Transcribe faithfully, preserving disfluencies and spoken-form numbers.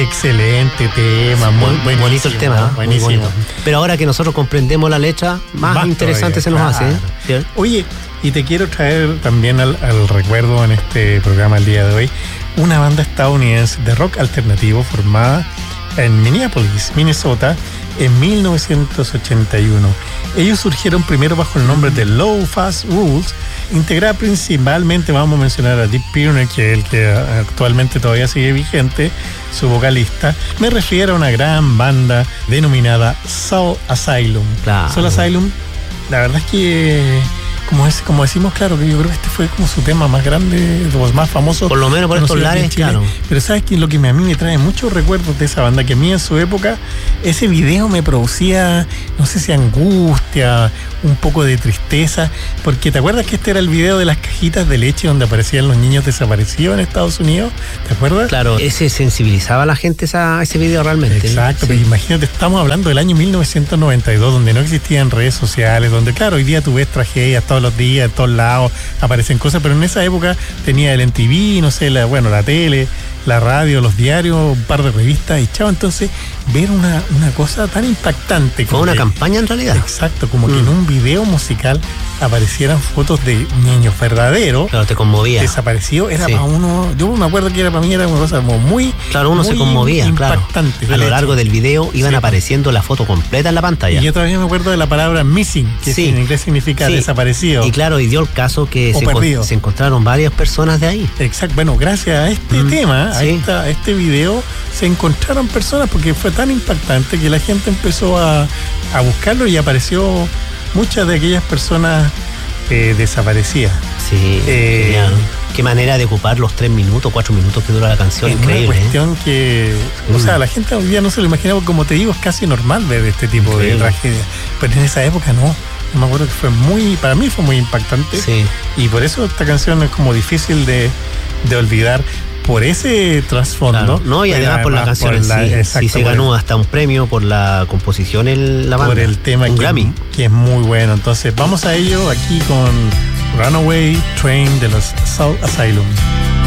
Excelente tema, muy, muy bonito el tema, ¿eh? Buenísimo. Muy bonito. Pero ahora que nosotros comprendemos la letra, más, más interesante todavía, se nos claro. hace. ¿Sí? Oye, y te quiero traer también al, al recuerdo en este programa el día de hoy una banda estadounidense de rock alternativo formada en Minneapolis, Minnesota, en mil novecientos ochenta y uno. Ellos surgieron primero bajo el nombre de Low Fast Rules, integrada principalmente, vamos a mencionar a Dick Pirner, que es el que actualmente todavía sigue vigente, su vocalista. Me refiero a una gran banda denominada Soul Asylum. Claro. Soul Asylum, la verdad es que como es como decimos, claro, que yo creo que este fue como su tema más grande, los más famosos. Por lo menos por estos lares, claro. Pero ¿sabes qué? Lo que a mí me trae muchos recuerdos de esa banda, que a mí en su época ese video me producía, no sé si angustia, un poco de tristeza, porque ¿te acuerdas que este era el video de las cajitas de leche donde aparecían los niños desaparecidos en Estados Unidos? ¿Te acuerdas? Claro, ese sensibilizaba a la gente esa, ese video realmente. Exacto, sí. Pero imagínate, estamos hablando del año mil novecientos noventa y dos, donde no existían redes sociales, donde claro, hoy día tú ves tragedias todos los días, en todos lados aparecen cosas, pero en esa época tenía el M T V, no sé, la, bueno, la tele, la radio, los diarios, un par de revistas, y chavo, entonces ver una, una cosa tan impactante. Fue una que, campaña en realidad. Exacto, como mm. que en un video musical aparecieran fotos de niños verdaderos. Claro, te conmovía. Desaparecidos, era sí. para uno, yo me acuerdo que era para mí era una cosa como muy Claro, uno muy se conmovía, impactante. Claro. A lo largo del video iban sí. apareciendo la foto completa en la pantalla. Y yo todavía me acuerdo de la palabra missing, que sí. en inglés significa sí. desaparecido. Y claro, y dio el caso que se, encont- se encontraron varias personas de ahí. Exacto, bueno, gracias a este mm. tema, sí. a, esta, a este video, se encontraron personas porque fue tan impactante que la gente empezó a, a buscarlo y apareció muchas de aquellas personas eh, desaparecidas. Sí, eh, genial. Qué manera de ocupar los tres minutos, cuatro minutos que dura la canción, es increíble. Una cuestión ¿eh? que, mm. o sea, la gente hoy día no se lo imagina, porque como te digo, es casi normal ver este tipo increíble. de tragedia. Pero en esa época no. Yo me acuerdo que fue muy, para mí fue muy impactante. Sí. Y por eso esta canción es como difícil de, de olvidar. Por ese trasfondo. Claro, no, y además por la canción en sí. Sí, se ganó hasta un premio por la composición en la banda. Por el tema un que, Grammy. que es muy bueno. Entonces vamos a ello aquí con Runaway Train de los Soul Asylum.